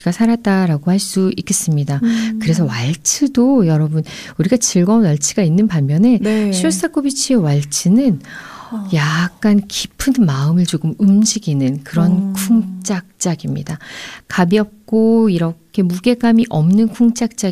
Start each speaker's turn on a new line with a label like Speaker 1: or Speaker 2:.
Speaker 1: 살았다라고 할 수 있겠습니다. 그래서 왈츠도 여러분 우리가 즐거운 왈츠가 있는 반면에
Speaker 2: 네.
Speaker 1: 쇼스타코비치의 왈츠는 약간 깊은 마음을 조금 움직이는 그런 쿵짝짝입니다. 가볍고 이렇게 무게감이 없는 쿵짝짝